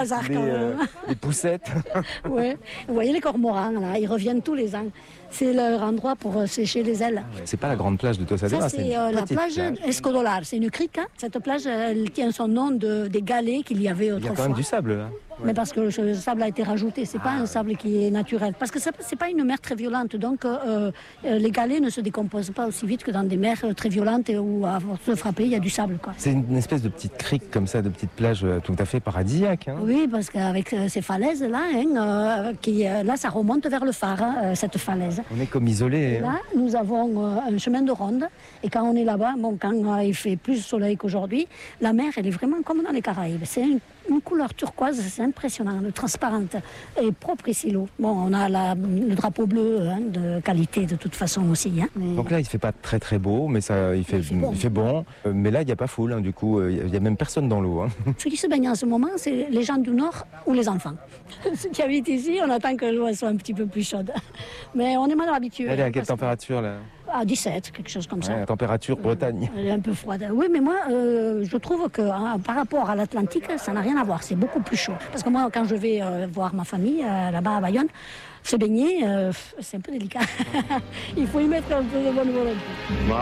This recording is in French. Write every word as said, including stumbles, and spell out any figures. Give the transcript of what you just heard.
Hasard, les, quand même. euh, les poussettes. Ouais. Vous voyez les cormorans, là, ils reviennent tous les ans. C'est leur endroit pour euh, sécher les ailes. C'est pas la grande plage de Tossadera, Ça, c'est c'est une euh, la petite plage Escodolar. C'est une crique. Hein. Cette plage, elle tient son nom de, des galets qu'il y avait Il y a autrefois. quand même du sable là. Mais parce que le sable a été rajouté, c'est pas Ah, un sable qui est naturel. Parce que ça- c'est pas une mer très violente, donc euh, euh, les galets ne se décomposent pas aussi vite que dans des mers euh, très violentes où à force de frapper, il y a du sable, quoi. C'est une espèce de petite crique comme ça, de petite plage euh, tout à fait paradisiaque. Hein. Oui, parce qu'avec euh, ces falaises là, hein, euh, qui euh, là, ça remonte vers le phare, hein, euh, cette falaise. On est comme isolé. Hein. Là, nous avons euh, un chemin de ronde, et quand on est là-bas, bon, quand euh, il fait plus de soleil qu'aujourd'hui, la mer, elle est vraiment comme dans les Caraïbes. C'est une, une couleur turquoise, c'est impressionnant, transparente et propre ici l'eau. Bon, on a la, le drapeau bleu, hein, de qualité de toute façon aussi. Hein, mais... Donc là, il fait pas très très beau, mais ça, il fait, Il fait bon. il fait bon. Euh, mais là, il n'y a pas foule, hein, du coup, euh, il n'y a même personne dans l'eau. Hein. Ceux qui se baignent en ce moment, c'est les gens du Nord ou les enfants. Ceux qui habitent ici, on attend que l'eau soit un petit peu plus chaude. Mais on est mal habitué. Elle est à quelle parce que- température là? À dix-sept, quelque chose comme ça. Ouais, la température Bretagne. Elle est un peu froide. Oui, mais moi, euh, je trouve que hein, par rapport à l'Atlantique, ça n'a rien à voir. C'est beaucoup plus chaud. Parce que moi, quand je vais euh, voir ma famille euh, là-bas à Bayonne, se baigner, euh, c'est un peu délicat. Il faut y mettre un peu de bonne volonté.